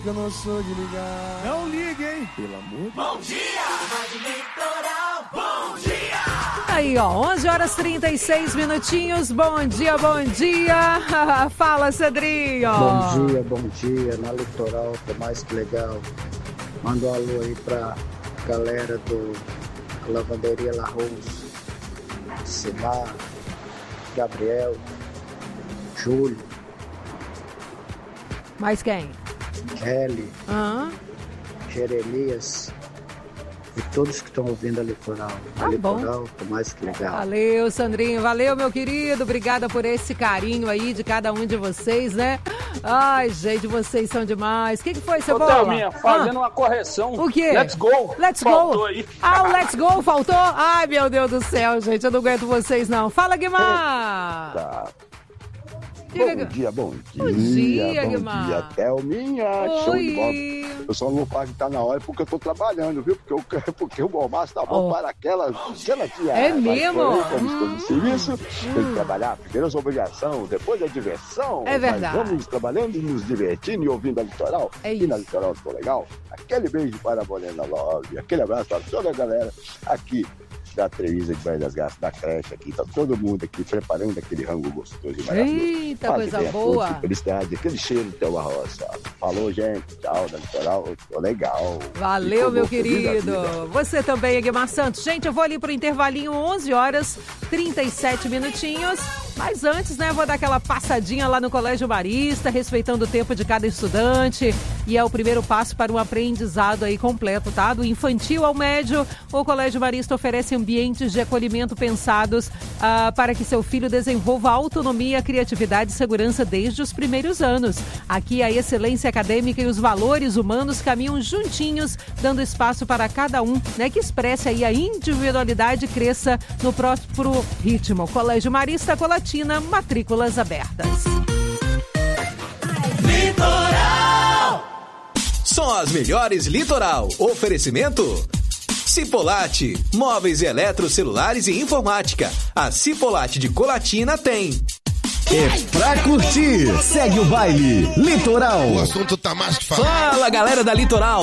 Eu não sou de ligar. Não ligue, hein? Pelo amor de Bom dia! Rádio Litoral, bom dia! Aí, ó, 11 horas 36 minutinhos. Bom dia, bom dia. Fala, Cedrinho. Bom dia. Na Litoral, tá mais que legal. Manda um alô aí pra galera do Lavanderia La Rose. Simar, Gabriel, Júlio. Mais quem? Kelly, Jeremias e todos que estão ouvindo a Litoral. A Litoral tá mais que legal. Valeu, Sandrinho. Valeu, meu querido. Obrigada por esse carinho aí de cada um de vocês, né? Ai, gente, vocês são demais. O que foi, Cebola? Thelminha, fazendo uma correção. O quê? Let's go. Let's faltou go. Aí. Ah, o let's go faltou? Ai, meu Deus do céu, gente. Eu não aguento vocês, não. Fala, Guimar. Tá. Diga, Bom dia, Bom dia, Guimar. Bom dia, Thelminha. Show de bola. Eu só não vou falar que tá na hora porque eu tô trabalhando, viu? Porque o Balmaço tá bom para aquela cena de É mesmo? Como estou no serviço, tem que trabalhar. Primeiro as obrigações, depois a diversão. É verdade. Mas vamos trabalhando e nos divertindo e ouvindo a Litoral. É e na Litoral ficou legal. Aquele beijo para a Morena Love. Aquele abraço para toda a galera aqui da Trevisa de Baía das Garças, da creche aqui, tá todo mundo aqui preparando aquele rango gostoso e maravilhoso. Eita, coisa boa. Felicidade, aquele cheiro do teu arroz. Falou, gente, tchau, da Litoral, ficou legal. Valeu, meu querido. Você também, Guimar Santos. Gente, eu vou ali pro intervalinho, 11 horas, 37 minutinhos. Mas antes, né, vou dar aquela passadinha lá no Colégio Marista, respeitando o tempo de cada estudante. E é o primeiro passo para um aprendizado aí completo, tá? Do infantil ao médio, o Colégio Marista oferece ambientes de acolhimento pensados para que seu filho desenvolva autonomia, criatividade e segurança desde os primeiros anos. Aqui a excelência acadêmica e os valores humanos caminham juntinhos, dando espaço para cada um, né, que expresse aí a individualidade e cresça no próprio ritmo. Colégio Marista Colatina, matrículas abertas. Litoral! Só as melhores Litoral. Oferecimento Cipolate, móveis e eletrocelulares e informática. A Cipolate de Colatina tem. É pra curtir. Segue o baile. Litoral. O assunto tá mais que falado. Fala, galera da Litoral.